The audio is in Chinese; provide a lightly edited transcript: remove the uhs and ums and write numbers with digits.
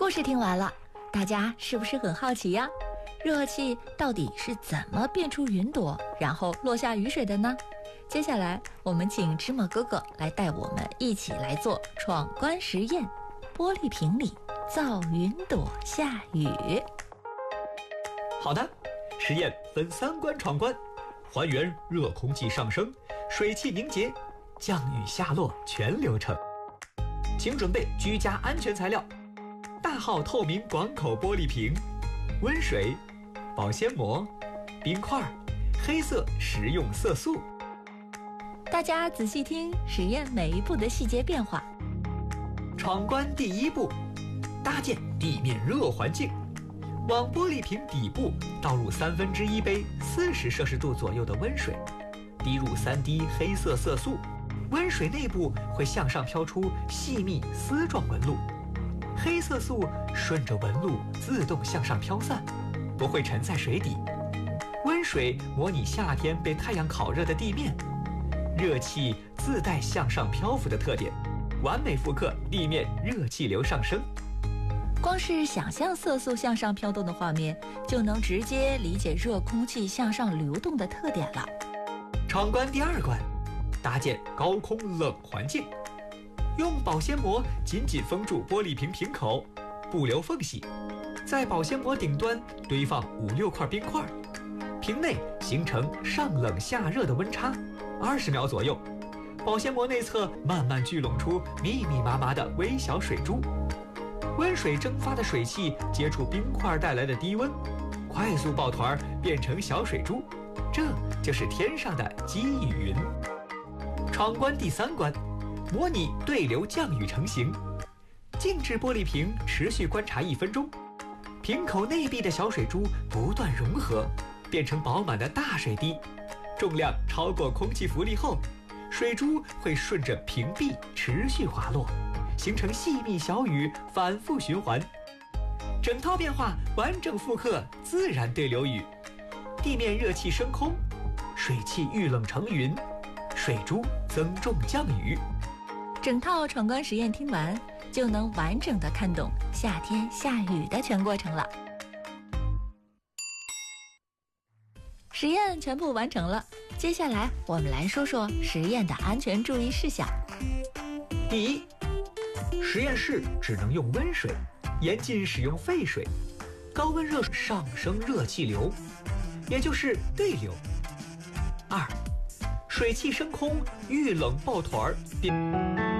故事听完了，大家是不是很好奇呀？热气到底是怎么变出云朵，然后落下雨水的呢？接下来我们请芝麻哥哥来带我们一起来做闯关实验，玻璃瓶里造云朵下雨。 好的，实验分3关闯关，还原热空气上升、水汽凝结、降雨下落全流程。请准备居家安全材料：大号透明广口玻璃瓶、温水、保鲜膜、冰块、黑色食用色素。 大家仔细听，实验每一步的细节变化。 闯关第1步，搭建地面热环境。往玻璃瓶底部倒入1/3杯40摄氏度左右的温水，滴入3滴黑色色素，温水内部会向上飘出细密丝状纹路，黑色素顺着纹路自动向上飘散，不会沉在水底。温水模拟夏天被太阳烤热的地面，热气自带向上漂浮的特点，完美复刻地面热气流上升。 光是想象色素向上飘动的画面，就能直接理解热空气向上流动的特点了。 闯关第2关，搭建高空冷环境。用保鲜膜紧紧封住玻璃瓶瓶口，不留缝隙。在保鲜膜顶端堆放5-6块冰块，瓶内形成上冷下热的温差，20秒左右。保鲜膜内侧慢慢聚拢出密密麻麻的微小水珠。温水蒸发的水汽接触冰块带来的低温，快速抱团变成小水珠，这就是天上的积雨云。闯关第3关，模拟对流降雨成型。静置玻璃瓶持续观察1分钟，瓶口内壁的小水珠不断融合，变成饱满的大水滴，重量超过空气浮力后，水珠会顺着瓶壁持续滑落，形成细密小雨，反复循环。整套变化完整复刻自然对流雨，地面热气升空，水汽遇冷成云，水珠增重降雨。 整套闯关实验听完，就能完整的看懂夏天下雨的全过程了。实验全部完成了，接下来我们来说说实验的安全注意事项。 第一，实验室只能用温水，严禁使用沸水。高温热水上升热气流，也就是对流。2，水汽升空遇冷抱团变。